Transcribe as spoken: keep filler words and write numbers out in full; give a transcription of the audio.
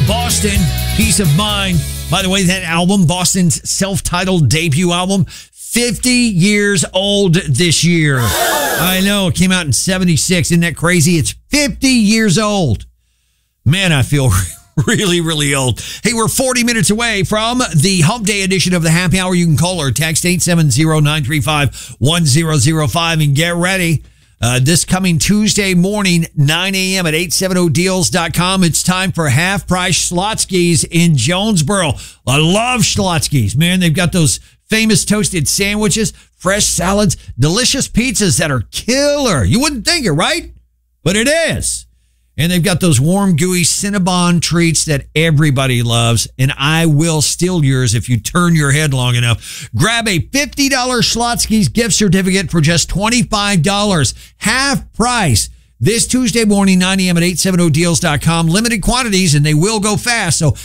Boston, Peace of Mind. By the way, that album, Boston's self-titled debut album, fifty years old this year. I know, it came out in seventy-six. Isn't that crazy? It's fifty years old. Man, I feel really, really old. Hey, we're forty minutes away from the Hump Day edition of the Happy Hour. You can call or text eight seven zero, nine three five, one zero zero five and get ready. Uh, this coming Tuesday morning, nine a.m. at eight seventy deals dot com. It's time for Half Price Schlotzsky's in Jonesboro. I love Schlotzsky's, man. They've got those famous toasted sandwiches, fresh salads, delicious pizzas that are killer. You wouldn't think it, right? But it is. And they've got those warm, gooey Cinnabon treats that everybody loves. And I will steal yours if you turn your head long enough. Grab a fifty dollars Schlotzsky's gift certificate for just twenty-five dollars. Half price. This Tuesday morning, nine a.m. at eight seventy deals dot com. Limited quantities, and they will go fast. So